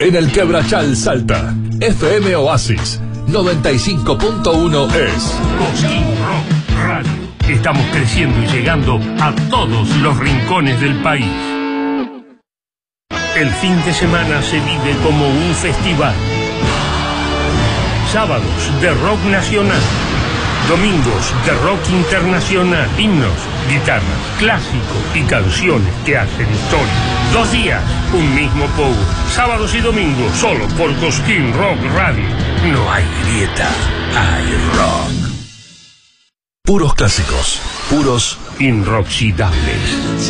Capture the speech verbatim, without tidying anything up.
En el Quebrachal Salta, F M Oasis noventa y cinco punto uno es Cosquín Rock Radio. Estamos creciendo y llegando a todos los rincones del país. El fin de semana se vive como un festival. Sábados de rock nacional. Domingos de rock internacional. Himnos, guitarras, clásicos y canciones que hacen historia. Dos días, un mismo pogo. Sábados y domingos, solo por Cosquín Rock Radio. No hay grieta, hay rock. puros clásicos, puros inoxidables.